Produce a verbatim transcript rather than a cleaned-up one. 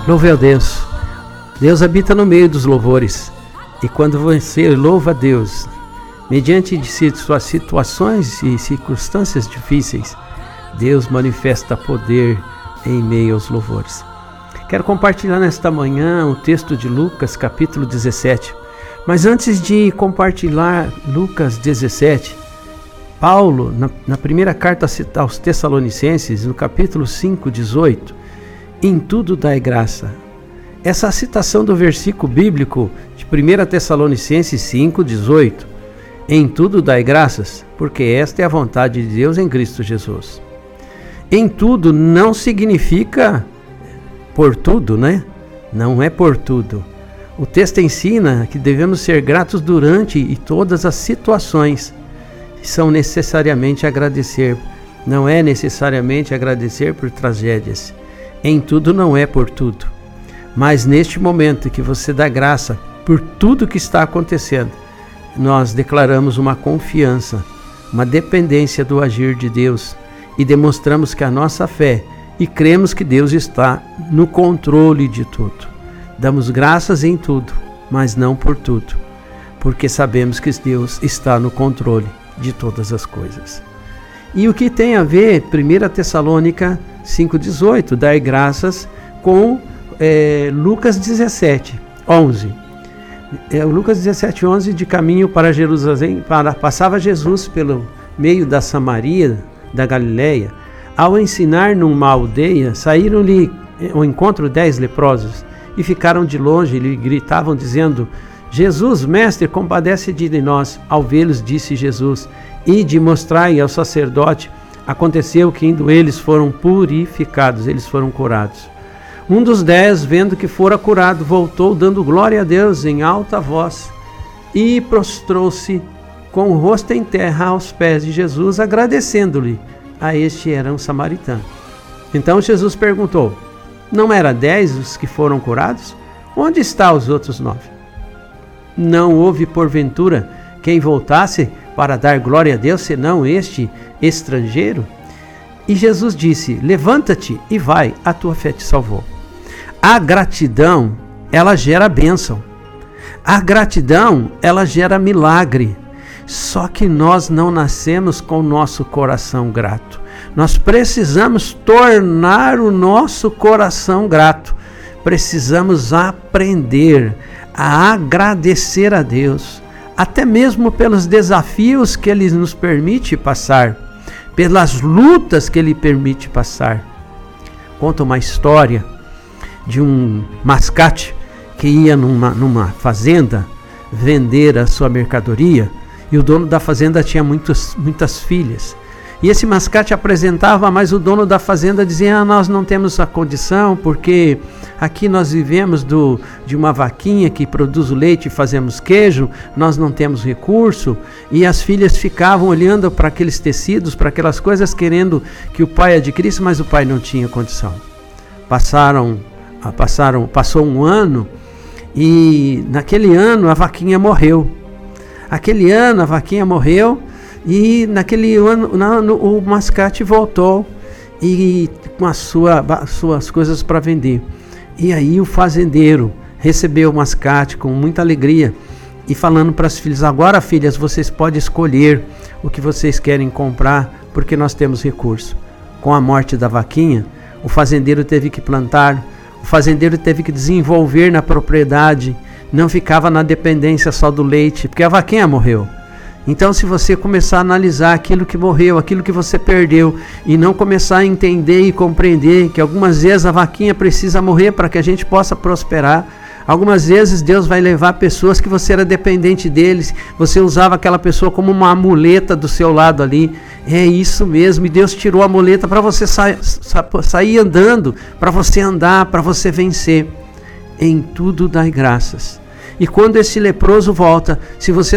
Louve a Deus. Deus habita no meio dos louvores. E quando você louva a Deus, mediante de suas situações e circunstâncias difíceis, Deus manifesta poder em meio aos louvores. Quero compartilhar nesta manhã o texto de Lucas, capítulo dezessete. Mas antes de compartilhar Lucas dezessete, Paulo, na, na primeira carta aos Tessalonicenses, no capítulo cinco, dezoito, em tudo dai graça. Essa citação do versículo bíblico de primeira Tessalonicenses cinco, dezoito, em tudo dai graças, porque esta é a vontade de Deus em Cristo Jesus. Em tudo não significa por tudo, né? Não é por tudo. O texto ensina que devemos ser gratos durante e todas as situações. São necessariamente agradecer. Não é necessariamente agradecer por tragédias. Em tudo não é por tudo. Mas neste momento que você dá graça por tudo que está acontecendo, nós declaramos uma confiança, uma dependência do agir de Deus e demonstramos que a nossa fé e cremos que Deus está no controle de tudo. Damos graças em tudo, mas não por tudo, porque sabemos que Deus está no controle de todas as coisas. E o que tem a ver, primeira Tessalônica cinco, dezoito, dar graças com é, Lucas dezessete, onze. É, Lucas dezessete, onze, de caminho para Jerusalém, para, passava Jesus pelo meio da Samaria, da Galileia. Ao ensinar numa aldeia, saíram-lhe ao encontro dez leprosos e ficaram de longe e lhe gritavam dizendo: Jesus, mestre, compadece de nós. Ao vê-los, disse Jesus: ide mostrai ao sacerdote. Aconteceu que indo eles foram purificados, eles foram curados. Um dos dez, vendo que fora curado, voltou dando glória a Deus em alta voz e prostrou-se com o rosto em terra aos pés de Jesus, agradecendo-lhe. A este era um samaritano. Então Jesus perguntou: não eram dez os que foram curados? Onde estão os outros nove? Não houve porventura quem voltasse para dar glória a Deus, senão este estrangeiro? E Jesus disse: levanta-te e vai, a tua fé te salvou. A gratidão, ela gera bênção. A gratidão, ela gera milagre. Só que nós não nascemos com o nosso coração grato. Nós precisamos tornar o nosso coração grato. Precisamos aprender a agradecer a Deus, até mesmo pelos desafios que Ele nos permite passar, pelas lutas que Ele permite passar. Conta uma história de um mascate que ia numa, numa fazenda vender a sua mercadoria, e o dono da fazenda tinha muitos, muitas filhas. E esse mascate apresentava, mas o dono da fazenda dizia: ah, nós não temos a condição, porque aqui nós vivemos do, de uma vaquinha que produz o leite e fazemos queijo, nós não temos recurso. E as filhas ficavam olhando para aqueles tecidos, para aquelas coisas, querendo que o pai adquirisse, mas o pai não tinha condição. Passaram, passaram, passou um ano, e naquele ano a vaquinha morreu. Aquele ano a vaquinha morreu, e naquele ano, ano o mascate voltou e com as sua, suas coisas para vender. E aí o fazendeiro recebeu o mascate com muita alegria e falando para as filhas: agora, filhas, vocês podem escolher o que vocês querem comprar, porque nós temos recurso. Com a morte da vaquinha, o fazendeiro teve que plantar, o fazendeiro teve que desenvolver na propriedade, não ficava na dependência só do leite, porque a vaquinha morreu. Então, se você começar a analisar aquilo que morreu, aquilo que você perdeu, e não começar a entender e compreender que algumas vezes a vaquinha precisa morrer para que a gente possa prosperar, algumas vezes Deus vai levar pessoas que você era dependente deles, você usava aquela pessoa como uma muleta do seu lado ali. É isso mesmo, e Deus tirou a muleta para você sa- sa- sair andando, para você andar, para você vencer. Em tudo dai graças. E quando esse leproso volta, se você